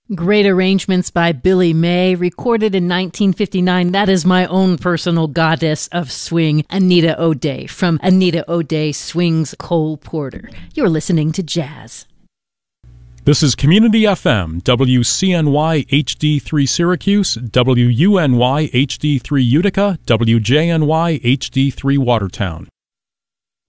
Great arrangements by Billy May, recorded in 1959. That is my own personal goddess of swing, Anita O'Day, from Anita O'Day Swings Cole Porter. You're listening to Jazz. This is Community FM, WCNY HD3 Syracuse, WUNY HD3 Utica, WJNY HD3 Watertown.